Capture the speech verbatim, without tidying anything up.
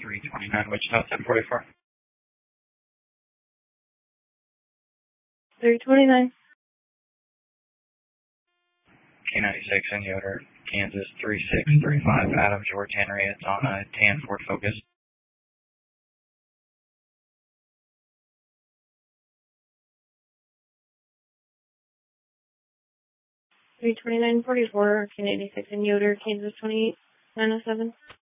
three twenty-nine, Wichita, seven forty-four. three twenty-nine. K ninety-six in Yoder, Kansas, three six three five, Adam George Henry. It's on a tan Ford Focus. three twenty-nine forty-four, K ninety-six in Yoder, Kansas, twenty-eight nine oh seven.